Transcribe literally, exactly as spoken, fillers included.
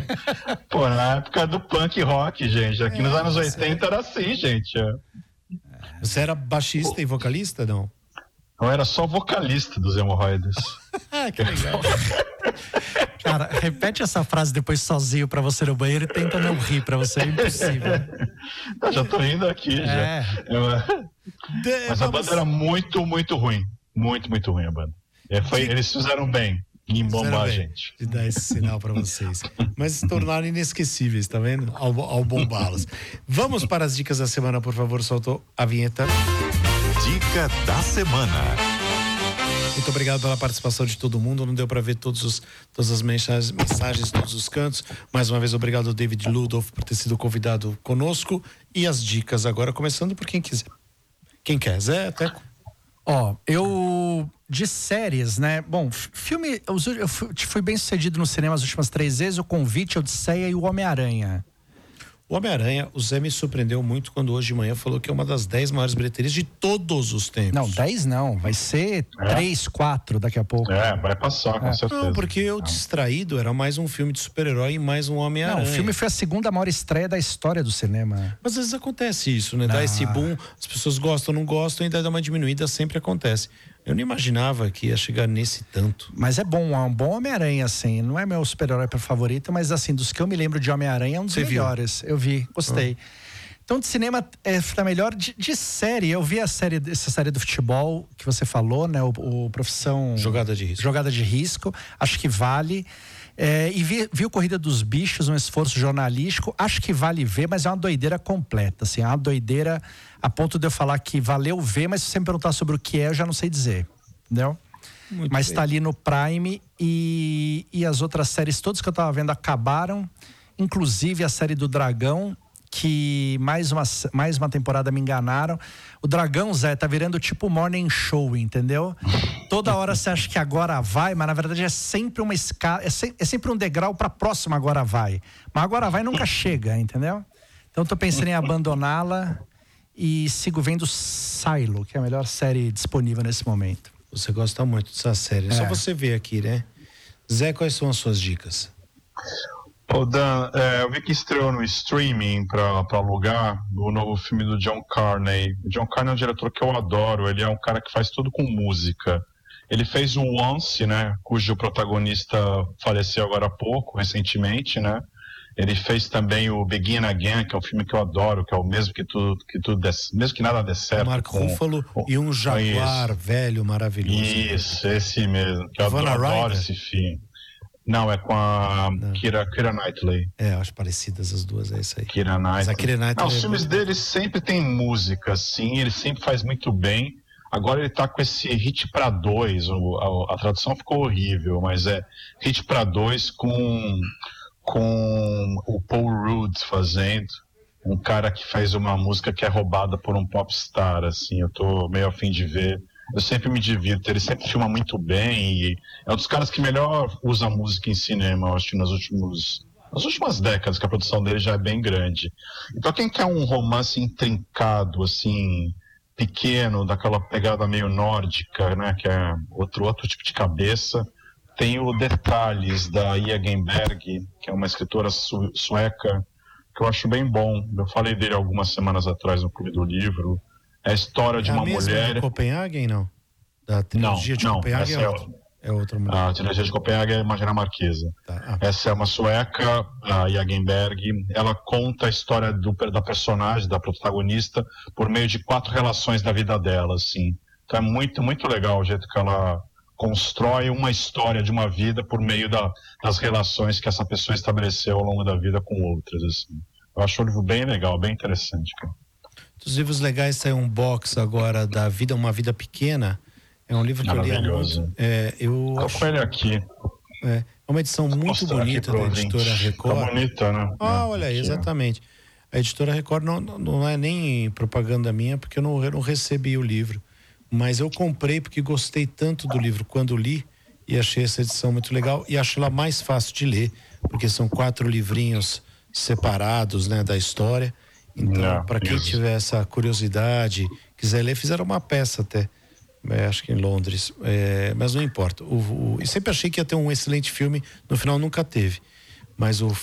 Pô, na época do punk rock, gente. Aqui é, nos anos oitenta é... era assim, gente. Você era baixista Pô. e vocalista, não? Eu era só vocalista dos Hemorroidas. Ah, que legal. Cara, repete essa frase depois sozinho pra você no banheiro e tenta não rir, pra você é impossível. Eu já tô rindo aqui, é. já. Eu... De... Mas a banda era muito, muito ruim. Muito, muito ruim a banda. É, foi, De... Eles fizeram bem em bombar a gente. De dar esse sinal pra vocês. Mas se tornaram inesquecíveis, tá vendo? Ao, ao bombá-los. Vamos para as dicas da semana, por favor, soltou a vinheta. Dica da semana. Muito obrigado pela participação de todo mundo. Não deu para ver todos os, todas as mensagens, mensagens, todos os cantos. Mais uma vez, obrigado ao David Ludolf por ter sido convidado conosco. E as dicas agora, começando por quem quiser. Quem quer, Zé, até. Ó, oh, eu de séries, né? Bom, filme, eu fui bem sucedido no cinema as últimas três vezes. O Convite, a Odisseia e o Homem-Aranha. O Homem-Aranha, o Zé me surpreendeu muito quando hoje de manhã falou que é uma das dez maiores bilheterias de todos os tempos. Não, dez não, vai ser é. três, quatro daqui a pouco. É, vai passar, com é. certeza. Não, porque eu distraído, era mais um filme de super-herói e mais um Homem-Aranha. Não, o filme foi a segunda maior estreia da história do cinema. Mas às vezes acontece isso, né? Dá ah. esse boom, as pessoas gostam, não gostam, ainda dá uma diminuída, sempre acontece. Eu não imaginava que ia chegar nesse tanto. Mas é bom, é um bom Homem-Aranha, assim. Não é meu super-herói favorito, mas assim, dos que eu me lembro de Homem-Aranha, é um dos Você melhores. Viu? Eu vi, gostei. Ah. Então, de cinema, é tá melhor. De, de série, eu vi a série, essa série do futebol que você falou, né? O, o Profissão... Jogada de Risco. Jogada de Risco. Acho que vale. É, e vi, vi o Corrida dos Bichos, um esforço jornalístico. Acho que vale ver, mas é uma doideira completa, assim. É uma doideira a ponto de eu falar que valeu ver, mas se você me perguntar sobre o que é, eu já não sei dizer. Entendeu? Muito mas bem. Tá ali no Prime e, e as outras séries todas que eu tava vendo acabaram, inclusive a série do Dragão, que mais uma, mais uma temporada me enganaram. O Dragão, Zé, tá virando tipo morning show, entendeu? Toda hora você acha que agora vai, mas na verdade é sempre uma escala, é, se, é sempre um degrau pra próxima agora vai. Mas agora vai nunca chega, entendeu? Então tô pensando em abandoná-la e sigo vendo Silo, que é a melhor série disponível nesse momento. Você gosta muito dessa série. É. Só você ver aqui, né? Zé, quais são as suas dicas? Ô Dan, é, eu vi que estreou no streaming pra, pra alugar o novo filme do John Carney. O John Carney é um diretor que eu adoro. Ele é um cara que faz tudo com música. Ele fez o Once, né? Cujo protagonista faleceu agora há pouco, recentemente, né? Ele fez também o Begin Again, que é um filme que eu adoro, que é o mesmo que tudo, que tudo des, mesmo que nada dê certo. Mark Ruffalo e um jaguar isso. velho, maravilhoso. Isso, esse mesmo. Que eu adoro, adoro esse filme. Não, é com a Keira, Keira Knightley. É, eu acho parecidas as duas, é isso aí. Keira Knightley. Mas a Keira Knightley Não, os é filmes muito... dele sempre tem música, sim, ele sempre faz muito bem. Agora ele tá com esse hit pra dois, a, a tradução ficou horrível, mas é hit pra dois com... com o Paul Rudd fazendo, um cara que faz uma música que é roubada por um popstar, assim, eu tô meio a fim de ver. Eu sempre me divirto, ele sempre filma muito bem e é um dos caras que melhor usa música em cinema, eu acho que nas, últimos, nas últimas décadas, que a produção dele já é bem grande. Então quem quer um romance intrincado, assim, pequeno, daquela pegada meio nórdica, né, que é outro, outro tipo de cabeça, tem o Detalhes, da Ia Genberg, que é uma escritora su- sueca, que eu acho bem bom. Eu falei dele algumas semanas atrás no Clube do Livro. É a história de é uma a mesma mulher... de Copenhague, não? Da trilogia não, de não, Copenhague essa é é outra. É outra mulher. A trilogia de Copenhague é uma dinamarquesa. Tá. Ah. Essa é uma sueca, a Ia Genberg. Ela conta a história do, da personagem, da protagonista, por meio de quatro relações da vida dela, assim. Então é muito, muito legal o jeito que ela... constrói uma história de uma vida por meio da, das relações que essa pessoa estabeleceu ao longo da vida com outras, assim. Eu acho o livro bem legal, bem interessante, cara. Dos livros legais saiu um box agora da Vida, Uma Vida Pequena. É um livro que eu li há muito. É, eu Tô com ele aqui. É, é uma edição muito bonita da editora Record. Tá bonita, né? Ah, olha aí, exatamente. A editora Record não, não é nem propaganda minha, porque eu não, eu não recebi o livro. Mas eu comprei porque gostei tanto do livro quando li e achei essa edição muito legal e acho ela mais fácil de ler, porque são quatro livrinhos separados, né, da história. Então, para quem tiver essa curiosidade, quiser ler, fizeram uma peça até, é, acho que em Londres, é, mas não importa. O, o, e sempre achei que ia ter um excelente filme, no final nunca teve. Mas o